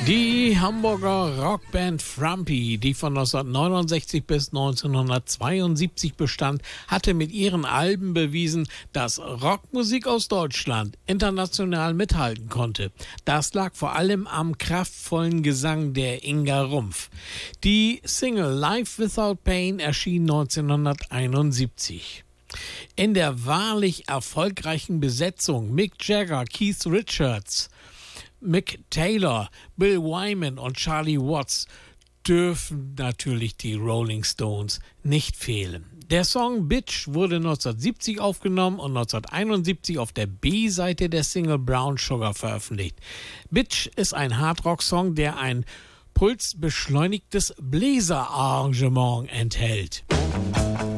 Die Hamburger Rockband Frumpy, die von 1969 bis 1972 bestand, hatte mit ihren Alben bewiesen, dass Rockmusik aus Deutschland international mithalten konnte. Das lag vor allem am kraftvollen Gesang der Inga Rumpf. Die Single Life Without Pain erschien 1971. In der wahrlich erfolgreichen Besetzung Mick Jagger, Keith Richards, Mick Taylor, Bill Wyman und Charlie Watts dürfen natürlich die Rolling Stones nicht fehlen. Der Song Bitch wurde 1970 aufgenommen und 1971 auf der B-Seite der Single Brown Sugar veröffentlicht. Bitch ist ein Hardrock-Song, der ein pulsbeschleunigtes Bläserarrangement enthält.